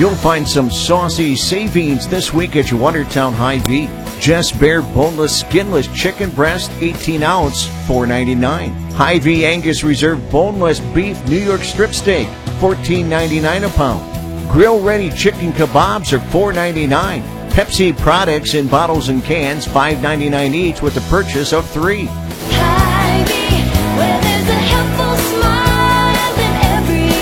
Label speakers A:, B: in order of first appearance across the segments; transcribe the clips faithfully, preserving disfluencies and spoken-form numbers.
A: You'll find some saucy savings this week at your Watertown Hy-Vee. Just Bear boneless, skinless chicken breast, eighteen ounce, four ninety-nine. Hy-Vee Angus Reserve boneless beef New York strip steak, fourteen ninety-nine a pound. Grill-ready chicken kebabs are four ninety-nine. Pepsi products in bottles and cans, five ninety-nine each with the purchase of three.
B: Hy-Vee, where there's a helpful smile in every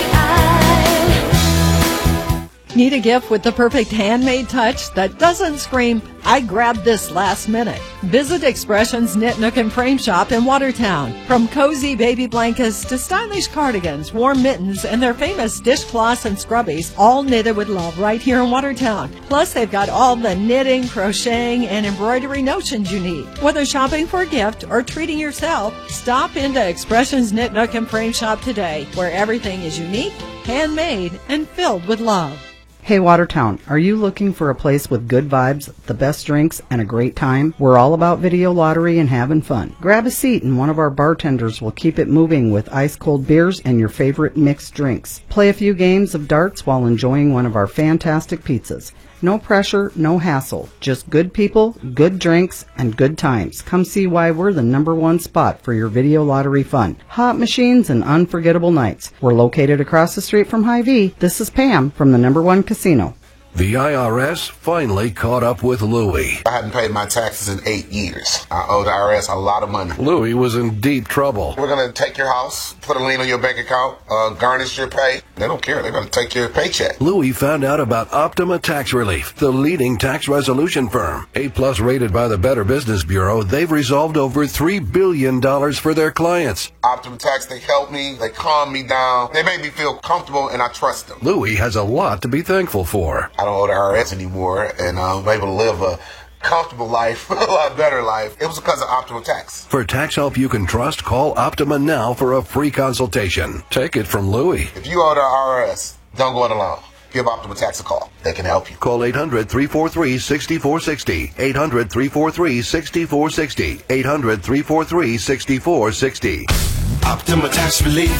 B: eye.
C: Need a gift with the perfect handmade touch that doesn't scream, "I grabbed this last minute"? Visit Expressions Knit Nook and Frame Shop in Watertown. From cozy baby blankets to stylish cardigans, warm mittens, and their famous dishcloths and scrubbies, all knitted with love right here in Watertown. Plus, they've got all the knitting, crocheting, and embroidery notions you need. Whether shopping for a gift or treating yourself, stop into Expressions Knit Nook and Frame Shop today, where everything is unique, handmade, and filled with love.
D: Hey Watertown, are you looking for a place with good vibes, the best drinks, and a great time? We're all about video lottery and having fun. Grab a seat and one of our bartenders will keep it moving with ice-cold beers and your favorite mixed drinks. Play a few games of darts while enjoying one of our fantastic pizzas. No pressure, no hassle. Just good people, good drinks, and good times. Come see why we're the number one spot for your video lottery fun. Hot machines and unforgettable nights. We're located across the street from Hy-Vee. This is Pam from the number one casino.
E: The I R S finally caught up with Louie.
F: I hadn't paid my taxes in eight years. I owe the I R S a lot of money.
E: Louie was in deep trouble.
F: We're going to take your house, put a lien on your bank account, uh, garnish your pay. They don't care. They're going to take your paycheck.
E: Louie found out about Optima Tax Relief, the leading tax resolution firm. A-plus rated by the Better Business Bureau, they've resolved over three billion dollars for their clients.
F: Optima Tax, they help me. They calm me down. They make me feel comfortable, and I trust them.
E: Louie has a lot to be thankful for.
F: I don't owe the I R S anymore, and I'm able to live a comfortable life, a lot better life. It was because of Optima Tax.
E: For tax help you can trust, call Optima now for a free consultation. Take it from Louie.
F: If you owe the I R S, don't go it alone. Give Optima Tax a call. They can help you.
E: Call eight hundred, three four three, six four six zero. eight hundred, three four three, six four six zero. eight hundred, three four three, six four six zero.
G: Optima Tax Relief.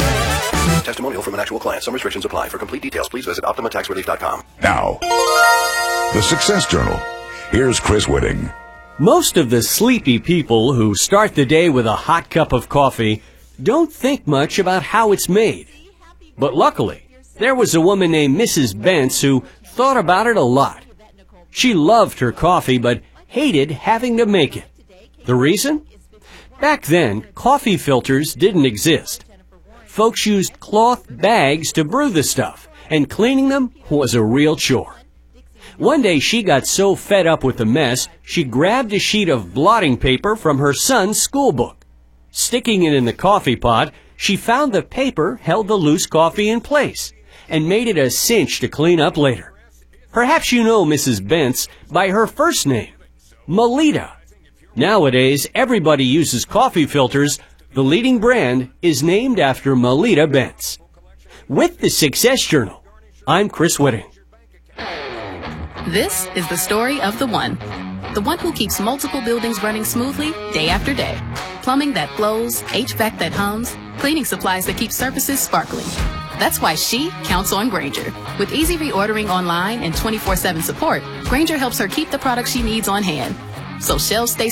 E: Testimonial from an actual client. Some restrictions apply. For complete details, please visit optima tax relief dot com.
H: Now, the Success Journal. Here's Chris Whitting.
I: Most of the sleepy people who start the day with a hot cup of coffee don't think much about how it's made. But luckily, there was a woman named Missus Bentz who thought about it a lot. She loved her coffee but hated having to make it. The reason? Back then, coffee filters didn't exist. Folks used cloth bags to brew the stuff, and cleaning them was a real chore. One day she got so fed up with the mess, she grabbed a sheet of blotting paper from her son's school book. Sticking it in the coffee pot, she found the paper held the loose coffee in place, and made it a cinch to clean up later. Perhaps you know Missus Bentz by her first name, Melita. Nowadays, everybody uses coffee filters. The leading brand is named after Melita Bentz. With the Success Journal, I'm Chris Whitting.
J: This is the story of the one. The one who keeps multiple buildings running smoothly day after day. Plumbing that flows, H V A C that hums, cleaning supplies that keep surfaces sparkling. That's why she counts on Grainger. With easy reordering online and twenty-four seven support, Grainger helps her keep the products she needs on hand, so shelves stay